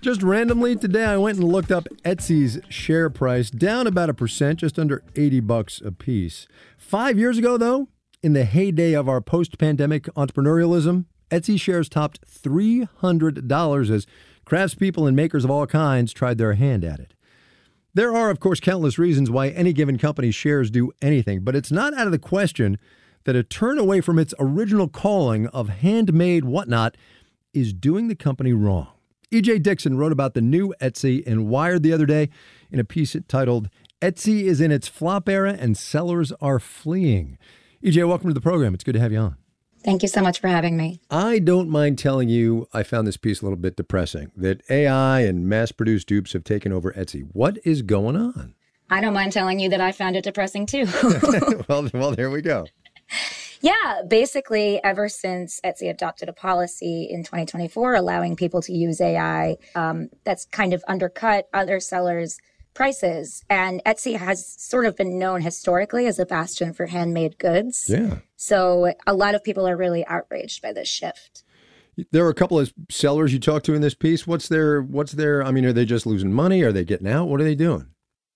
Just randomly today, I went and looked up Etsy's share price, down about 1%, just under $80 a piece. 5 years ago, though, in the heyday of our post-pandemic entrepreneurialism, Etsy shares topped $300 as craftspeople and makers of all kinds tried their hand at it. There are, of course, countless reasons why any given company's shares do anything, but it's not out of the question that a turn away from its original calling of handmade whatnot is doing the company wrong. E.J. Dixon wrote about the new Etsy in Wired the other day in a piece titled, "Etsy is in its flop era and sellers are fleeing." E.J., welcome to the program. It's good to have you on. Thank you so much for having me. I don't mind telling you I found this piece a little bit depressing, that AI and mass-produced dupes have taken over Etsy. What is going on? I don't mind telling you that I found it depressing too. Well, there we go. Yeah, basically, ever since Etsy adopted a policy in 2024 allowing people to use AI, that's kind of undercut other sellers' prices. And Etsy has sort of been known historically as a bastion for handmade goods. Yeah. So a lot of people are really outraged by this shift. There are a couple of sellers you talked to in this piece. What's their, I mean, are they just losing money? Are they getting out? What are they doing?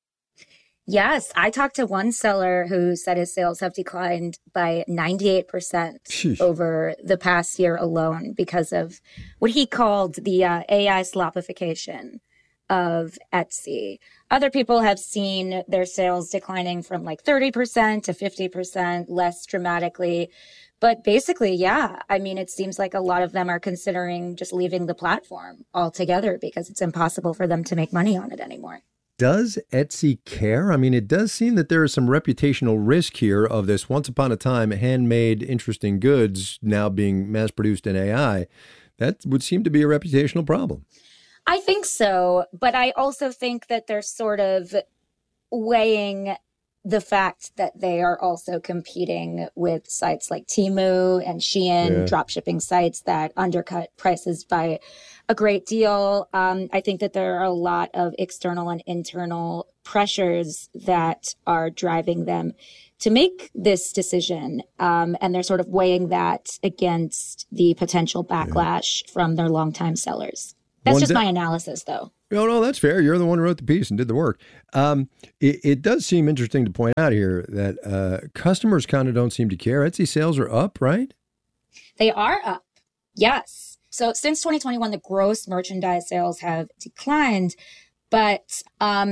Yes, I talked to one seller who said his sales have declined by 98% Sheesh. over the past year alone because of what he called the AI slopification of Etsy. Other people have seen their sales declining from like 30% to 50%, less dramatically. But basically, yeah, I mean, it seems like a lot of them are considering just leaving the platform altogether because it's impossible for them to make money on it anymore. Does Etsy care? I mean, it does seem that there is some reputational risk here of this once upon a time handmade, interesting goods now being mass produced in AI. That would seem to be a reputational problem. I think so. But I also think that they're sort of weighing the fact that they are also competing with sites like Temu and Shein, dropshipping sites that undercut prices by a great deal. I think that there are a lot of external and internal pressures that are driving them to make this decision. And they're sort of weighing that against the potential backlash from their longtime sellers. That's just my analysis, though. No, that's fair. You're the one who wrote the piece and did the work. It does seem interesting to point out here that customers kind of don't seem to care. Etsy sales are up, right? They are up. Yes. So since 2021, the gross merchandise sales have declined, but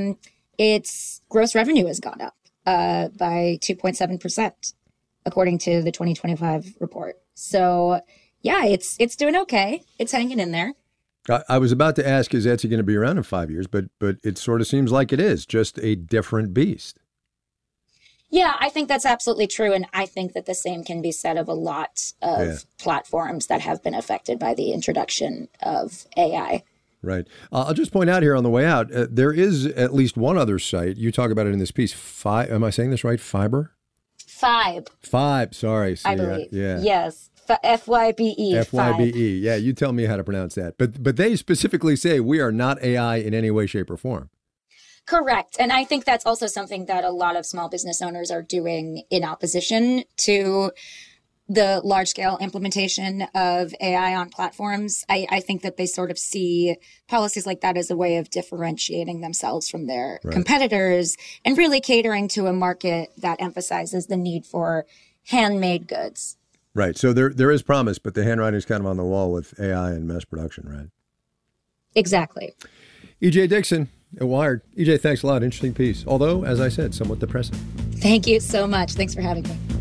its gross revenue has gone up by 2.7%, according to the 2025 report. So yeah, it's doing okay. It's hanging in there. I was about to ask, is Etsy going to be around in 5 years? But it sort of seems like it is, just a different beast. Yeah, I think that's absolutely true. And I think that the same can be said of a lot of platforms that have been affected by the introduction of AI. Right. I'll just point out here on the way out, there is at least one other site. You talk about it in this piece. Am I saying this right? Fiber? Fibe, sorry. I believe. Yes. FYBE. FYBE. Yeah, you tell me how to pronounce that. But they specifically say we are not AI in any way, shape, or form. Correct. And I think that's also something that a lot of small business owners are doing in opposition to the large-scale implementation of AI on platforms. I think that they sort of see policies like that as a way of differentiating themselves from their competitors and really catering to a market that emphasizes the need for handmade goods. Right. So there is promise, but the handwriting is kind of on the wall with AI and mass production, right? Exactly. E.J. Dixon at Wired. E.J., thanks a lot. Interesting piece. Although, as I said, somewhat depressing. Thank you so much. Thanks for having me.